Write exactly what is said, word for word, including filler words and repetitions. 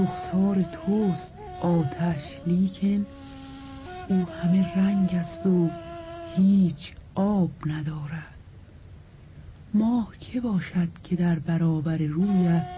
رخسار توست آتش، لیکن او همه رنگ است و هیچ آب ندارد. ماه که باشد که در برابر رویت